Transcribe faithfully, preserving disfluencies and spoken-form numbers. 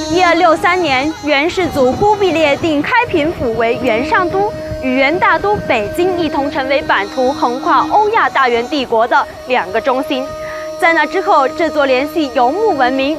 一二六三年，元世祖忽必烈定开平府为元上都，与元大都北京一同成为版图横跨欧亚大元帝国的两个中心。在那之后，这座联系游牧文明